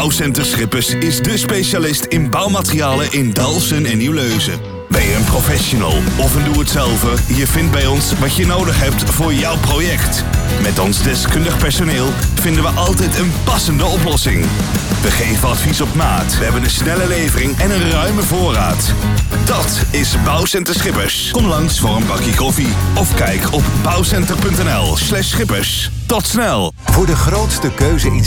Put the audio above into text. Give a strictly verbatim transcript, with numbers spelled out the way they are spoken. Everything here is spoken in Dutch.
Bouwcenter Schippers is de specialist in bouwmaterialen in Dalfsen en Nieuwleuzen. Ben je een professional of een doe-het-zelver? Je vindt bij ons wat je nodig hebt voor jouw project. Met ons deskundig personeel vinden we altijd een passende oplossing. We geven advies op maat. We hebben een snelle levering en een ruime voorraad. Dat is Bouwcenter Schippers. Kom langs voor een bakje koffie of kijk op bouwcenter punt n l slash schippers. Tot snel! Voor de grootste keuze in